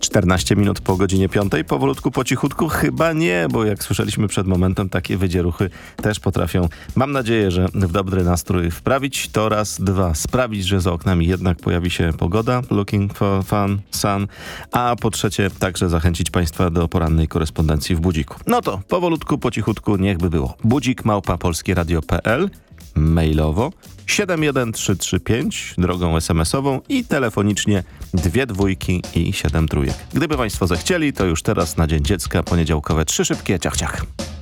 14 minut po godzinie 5. Powolutku, po cichutku? Chyba nie, bo jak słyszeliśmy przed momentem, takie wydzieruchy też potrafią, mam nadzieję, że w dobry nastrój wprawić. To raz, dwa, sprawić, że za oknami jednak pojawi się pogoda, looking for fun, sun, a po trzecie także zachęcić Państwa do porannej korespondencji w Budziku. No to powolutku, po cichutku, niechby było. budzik@polskieradio.pl, mailowo 71335, drogą SMS-ową i telefonicznie 2 dwójki i 7 trójek. Gdyby Państwo zechcieli, to już teraz na Dzień Dziecka poniedziałkowe 3 szybkie ciach.